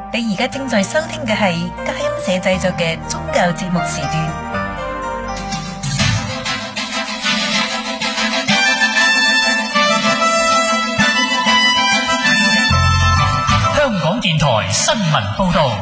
你而家正在收聽嘅係佳音社製作嘅宗教節目時段。 香港電台新聞報道。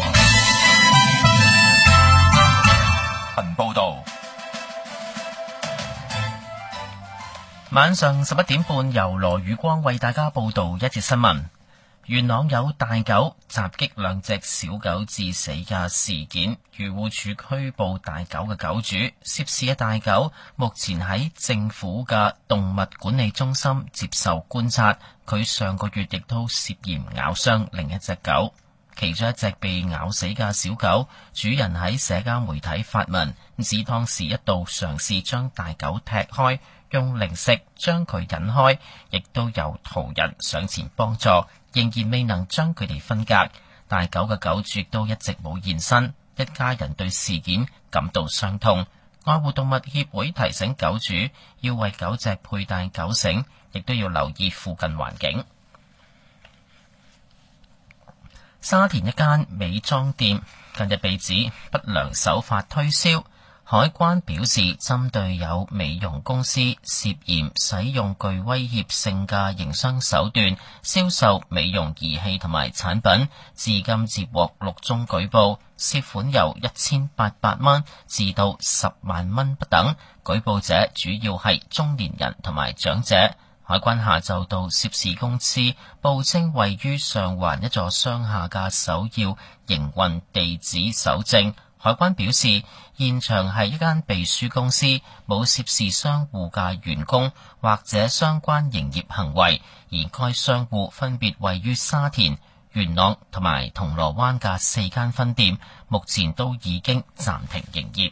晚上11點半，由羅宇光為大家報道一節新聞。元朗有大狗襲擊兩隻小狗致死嘅事件，漁護署拘捕大狗嘅狗主。涉事嘅大狗目前喺政府嘅動物管理中心接受觀察，佢上個月亦都涉嫌咬傷另一隻狗。其中一隻被咬死嘅小狗，主人喺社交媒體發文，指當時一度嘗試將大狗踢開，用零食將佢引開，亦都有途人上前幫助，仍然未能將佢哋分隔。大狗嘅狗主都一直冇現身，一家人對事件感到傷痛。愛護動物協會提醒狗主要為狗隻佩戴狗繩，亦都要留意附近環境。沙田一間美妝店近日被指不良手法推銷，海關表示針對有美容公司涉嫌使用具威脅性嘅營商手段銷售美容儀器同埋產品，至今接獲6宗舉報，涉款由1800蚊至到10萬蚊不等，舉報者主要係中年人同埋長者。海關下晝到涉事公司報稱位於上環一座商廈嘅首要營運地址搜證。海關表示，現場係一間秘書公司，冇涉事商戶嘅員工或者相關營業行為，而該商戶分別位於沙田、元朗同埋銅鑼灣嘅4間分店，目前都已經暫停營業。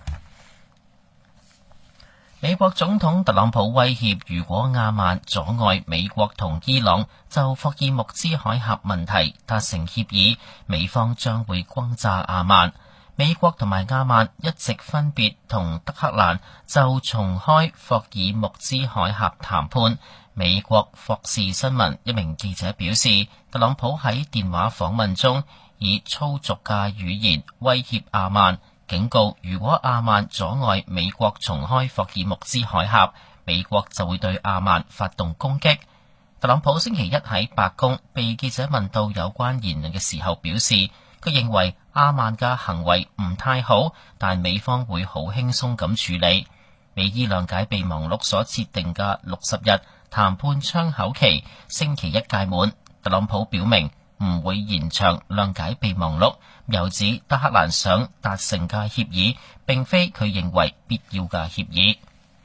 美國總統特朗普威脅，如果阿曼阻礙美國同伊朗就霍爾木茲海峽問題達成協議，美方將會轟炸阿曼。美國同埋阿曼一直分別同德黑蘭就重開霍爾木茲海峽談判。美國霍士新聞一名記者表示，特朗普喺電話訪問中以粗俗嘅語言威脅阿曼，警告如果阿曼阻礙美國重開霍爾木茲海峽，美國就會對阿曼發動攻擊。特朗普星期一喺白宮被記者問到有關言論嘅時候表示，佢認為阿曼嘅行為唔太好，但美方會好輕鬆咁處理。美伊諒解備忘錄所設定嘅60日談判窗口期星期一屆滿，特朗普表明唔會延長諒解備忘錄，又指德黑蘭想達成嘅協議並非佢認為必要嘅協議。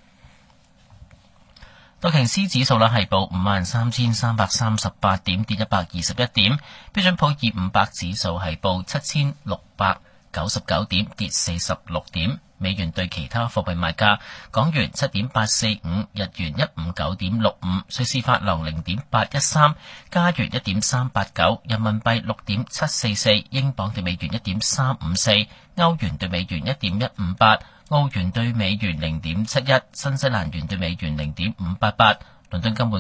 道瓊斯指數係報53,338點，跌121點。標準普爾500指數係報7,699點，跌46點。美元對其他貨幣賣價：港元7.845，日元159.65，瑞士法郎0.813，加元1.389，人民幣6.744，英鎊對美元1.354，歐元對美元1.158。澳元對美元0.71，新西蘭元對美元0.588，倫敦金每